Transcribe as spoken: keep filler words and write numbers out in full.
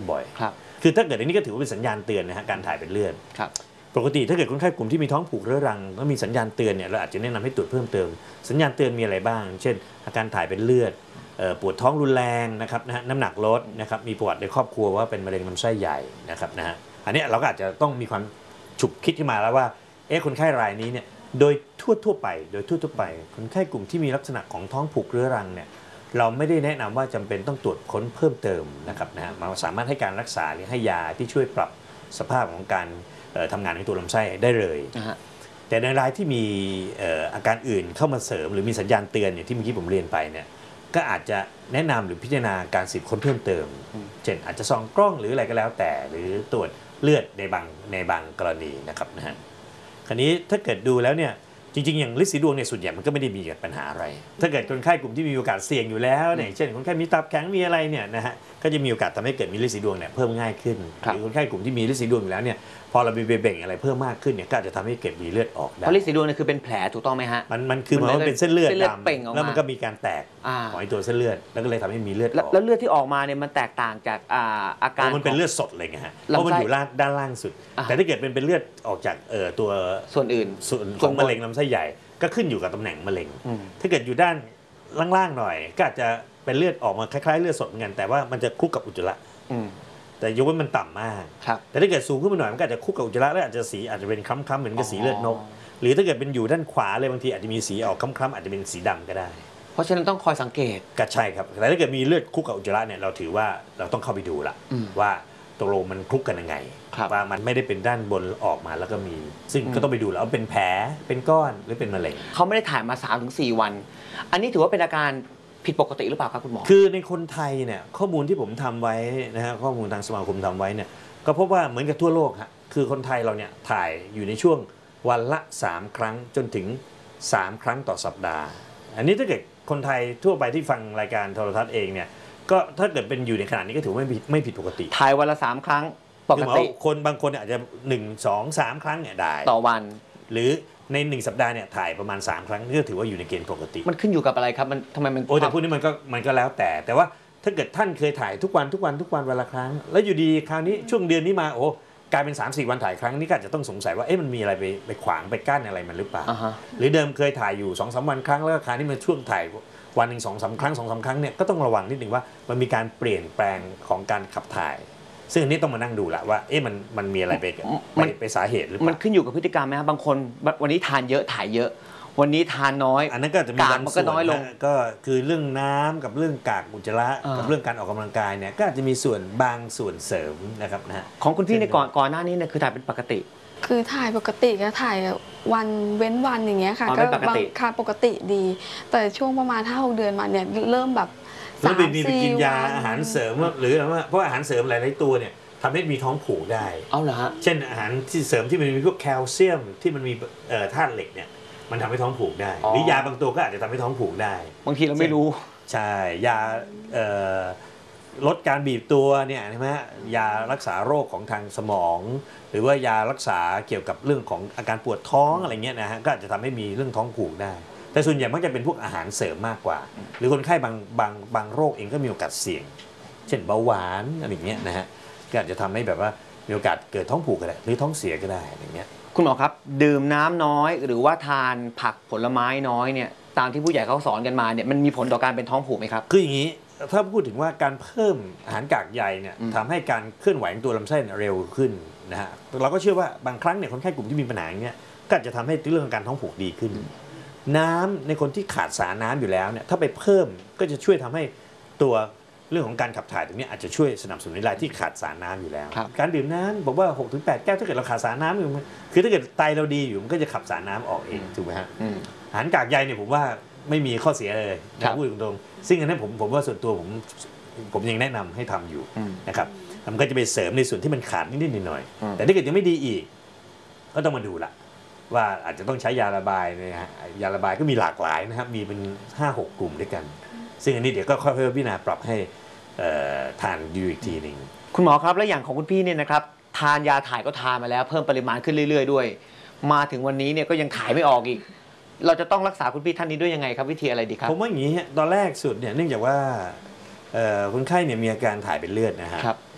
บ่อยๆคือถ้าเกิดอันนี้ก็ถือว่าเป็นสัญญาณเตือนนะฮะการถ่ายเป็นเลือดปกติถ้าเกิดคนไข้กลุ่มที่มีท้องผูกเรื้อรังแล้วมีสัญญาณเตือนเนี่ยเราอาจจะแนะนำให้ตรวจเพิ่มเติมสัญญาณเตือนมีอะไรบ้างเช่นอาการถ่ายเป็นเลือดปวดท้องรุนแรงนะครับนะฮะน้ำหนักลดนะครับมีประวัติในครอบครัวว่าเป็นมะเร็งลำไส้ใหญ่นะครับนะฮะอันนี้เราก็อาจจะต้องมีความฉุกคิดขึ้นมาแล้วว่าเอ๊ะคนไข้รายนี้เนี่ยโดยทั่วทั่วไปโดยทั่วทั่วไปคนไข้กลุ่มที่มีลักษณะของท้องผูกเรื้อรังเนี่ยเราไม่ได้แนะนำว่าจำเป็นต้องตรวจค้นเพิ่มเติมนะครับนะฮะเราสามารถให้การรักษาหรือให้ยาที่ช่วยปรับสภาพของการทำงานของตัวลำไส้ได้เลย uh-huh. แต่ในรายที่มีอาการอื่นเข้ามาเสริมหรือมีสัญญาณเตือนอย่างที่เมื่อกี้ผมเรียนไปเนี่ยก็อาจจะแนะนำหรือพิจารณาการสืบค้นเพิ่มเติม uh-huh. เช่นอาจจะส่องกล้องหรืออะไรก็แล้วแต่หรือตรวจเลือดในบางในบางกรณีนะครับนะฮะคราวนี้ถ้าเกิดดูแล้วเนี่ยจริงๆอย่างฤทธิ์สีดวงเนี่ยส่วนใหญ่มันก็ไม่ได้มีปัญหาอะไรถ้าเกิดคนไข้กลุ่มที่มีโอกาสเสี่ยงอยู่แล้วเนี่ยเช่นคนไข้มีตับแข็งมีอะไรเนี่ยนะฮะก็จะมีโอกาสทำให้เกิดมีฤทธิ์สีดวงเนี่ยเพิ่มง่ายขึ้นหรือคนไข้กลุ่มที่มีฤทธิ์สีดวงอยู่แล้วเนี่ยพอเราไปเบ่งอะไรเพิ่มมากขึ้นเนี่ยก็อาจจะทำให้เกิดมีเลือดออกได้เพราะฤทธิ์สีดวงเนี่ยคือเป็นแผลถูกต้องไหมฮะมันมันคือมันเป็นเส้นเลือดดำแล้วมันก็มีการแตกของตัวเส้นเลือดแล้วก็เลยทำให้มีเลือดออกแล้วเลือดที่ออกมาเนี่ยมันแตกต่างจากอาการมันเป็นเลือดสดเลยไงฮะเพราะมันอยู่ด้านล่างสุดแต่ถ้าเกิดเป็นเป็นเลือดออกจากตัวส่วนอื่นส่วนของมะเร็งลำไส้ใหญ่ก็ขึ้นอยู่กับตำแหน่งมะเร็งถ้าเกิดอยู่ด้านล่างๆหน่อยก็อาจจะเป็นเลือดออกมาคล้ายๆเลือดสดเหมือนกันแต่ว่ามันจะคลุกกับอุจจาระแต่ยกเว้นมันต่ำมากแต่ถ้าเกิดสูงขึ้นมาหน่อยมันก็อาจจะคลุกกับอุจจาระแล้วอาจจะสีอาจจะเป็นคล้ำๆเหมือนกับสีเลือดนกหรือถ้าเกิดเป็นอยู่ด้านขวาเลยบางทีอาจจะมีสีออกคล้ำๆอาจจะเป็นสีดำก็ได้เพราะฉะนั้นต้องคอยสังเกตก็ใช่ครับแต่ถ้าเกิดมีเลือดคลุกกับอุจจาระเนี่ยเราถือว่าเราต้องเข้าไปดูละว่าตกลงมันคลุกกันยังไงว่ามันไม่ได้เป็นด้านบนออกมาแล้วก็มีซึ่งก็ต้องไปดูแล้วเป็นแผลเป็นก้อนหรือเป็นมะเร็งเขาไม่ได้ถ่ายมา สามถึงสี่ วันอันนี้ถือว่าเป็นอาการผิดปกติหรือเปล่าครับคุณหมอคือในคนไทยเนี่ยข้อมูลที่ผมทำไว้นะฮะข้อมูลทางสมาคมทำไว้เนี่ยก็พบว่าเหมือนกับทั่วโลกฮะคือคนไทยเราเนี่ยถ่ายอยู่ในช่วงวันละสามครั้งจนถึงสามครั้งต่อสัปดาห์อันนี้ถ้าเกิดคนไทยทั่วไปที่ฟังรายการโทรทัศน์เองเนี่ยก็ถ้าเกิดเป็นอยู่ในขนาดนี้ก็ถือว่าไม่ผิดไม่ผิดปกติถ่ายวันละสามครั้งปกติคนบางคนอาจจะหนึ่ง สอง สามครั้งเนี่ยได้ต่อวันหรือในหนึ่งสัปดาห์เนี่ยถ่ายประมาณสามครั้งนี่ก็ถือว่าอยู่ในเกณฑ์ปกติมันขึ้นอยู่กับอะไรครับมันทำไมมันโอ้แต่พวกนี้มันก็มันก็แล้วแต่แต่ว่าถ้าเกิดท่านเคยถ่ายทุกวันทุกวันทุกวันวันละครั้งแล้วอยู่ดีคราวนี้ช่วงเดือนนี้มาโอ้กลายเป็น สามสี่ วันถ่ายครั้งนี้ก็อาจจะต้องสงสัยว่าเอ๊ะมันมีอะไรไปไปขวางไปกั้นอะไรมันหรือเปล่า uh-huh. หรือเดิมเคยถ่ายอยู่ สองสาม วันครั้งแล้วคราวนี้มันช่วงถ่ายวันหนึ่ง สองสาม ครั้ง สองสาม ครั้งเนี่ยก็ต้องระวังนิดนึงว่ามันมีการเปลี่ยนแปลงของการขับถ่ายซึ่งอันนี้ต้องมานั่งดูละว่าเอ๊ะมันมันมีอะไรไปไปไปสาเหตุหรือเปล่ามันขึ้นอยู่กับพฤติกรรมไหมครับบางคนวันนี้ทานเยอะถ่ายเยอะวันนี้ทานน้อยอันนั้นก็จะมีบางส่วนก็คือเรื่องน้ำกับเรื่องกากอุจจาระกับเรื่องการออกกำลังกายเนี่ยก็อาจจะมีส่วนบางส่วนเสริมนะครับนะฮะของคุณพี่ในก่อนก่อนหน้านี้เนี่ยคือถ่ายเป็นปกติคือถ่ายปกติก็ถ่ายวันเว้นวันอย่างเงี้ยค่ะก็บางค่ะปกติดีแต่ช่วงประมาณ ห้าหก เดือนมาเนี่ยเริ่มแบบสามสี่ไปกินยาอาหารเสริมหรือว่าเพราะอาหารเสริมหลายๆตัวเนี่ยทำให้มีท้องผูกได้เอาเหรอฮะเช่นอาหารที่เสริมที่มันมีพวกแคลเซียมที่มันมีธาตุเหล็กเนี่ยมันทำให้ท้องผูกได้หรือยาบางตัวก็อาจจะทำให้ท้องผูกได้บางทีเราไม่รู้ใช่ยาลดการบีบตัวเนี่ยใช่ไหมยารักษาโรคของทางสมองหรือว่ายารักษาเกี่ยวกับเรื่องของอาการปวดท้องอะไรเงี้ยนะฮะก็อาจจะทำให้มีเรื่องท้องผูกได้แต่ส่วนใหญ่มักจะเป็นพวกอาหารเสริมมากกว่าหรือคนไข้บางบางบางโรคเองก็มีโอกาสเสี่ยงเช่นเบาหวานอะไรเงี้ยนะฮะก็อาจจะทำให้แบบว่ามีโอกาสเกิดท้องผูกก็ได้หรือท้องเสียก็ได้อะไรเงี้ยคุณหมอครับดื่มน้ำน้อยหรือว่าทานผักผลไม้น้อยเนี่ยตามที่ผู้ใหญ่เขาสอนกันมาเนี่ยมันมีผลต่อการเป็นท้องผูกไหมครับคืออย่างนี้ถ้าพูดถึงว่าการเพิ่มอาหารกากใยเนี่ยทำให้การเคลื่อนไหวของตัวลำไส้เร็วขึ้นนะฮะเราก็เชื่อว่าบางครั้งเนี่ยคนไข้กลุ่มที่มีปัญหาอย่างเงี้ยก็จะทำให้เรื่องการท้องผูกดีขึ้นน้ำในคนที่ขาดสารน้ำอยู่แล้วเนี่ยถ้าไปเพิ่มก็จะช่วยทำให้ตัวเรื่องของการขับถ่ายตรงนี้อาจจะช่วยสนับสนุนในรายที่ขาดสารน้ำอยู่แล้วการดื่มน้ำบอกว่า หกถึงแปด แก้วถ้าเกิดเราขาดสารน้ำอยู่คือถ้าเกิดไตเราดีอยู่มันก็จะขับสารน้ำออกเองถูกไหมฮะอาหารกากใยเนี่ยผมว่าไม่มีข้อเสียเลยนะพูดตรงๆซึ่งอันนั้นผมผมว่าส่วนตัวผมผมยังแนะนำให้ทำอยู่นะครับมันก็จะไปเสริมในส่วนที่มันขาดนิดๆหน่อยๆแต่ถ้าเกิดยังไม่ดีอีกก็ต้องมาดูละว่าอาจจะต้องใช้ยาระบายนะฮะยาระบายก็มีหลากหลายนะครับมีเป็น ห้าหก กลุ่มด้วยกันซึ่งอันนี้เดี๋ยวก็ค่อยๆพิจารณาปรับให้ทานดูอีกทีหนึ่งคุณหมอครับแล้วอย่างของคุณพี่เนี่ยนะครับทานยาถ่ายก็ทานมาแล้วเพิ่มปริมาณขึ้นเรื่อยๆด้วยมาถึงวันนี้เนี่ยก็ยังถ่ายไม่ออกอีกเราจะต้องรักษาคุณพี่ท่านนี้ด้วยยังไงครับวิธีอะไรดีครับผมว่าอย่างนี้ตอนแรกสุดเนี่ยเนื่องจากว่าคนไข้เนี่ยมีอาการถ่ายเป็นเลือดนะฮะ